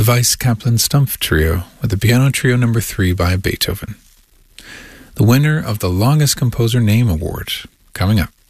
the Weiss Kaplan Stumpf Trio with the Piano Trio No. 3 by Beethoven. The winner of the Longest Composer Name Award, coming up.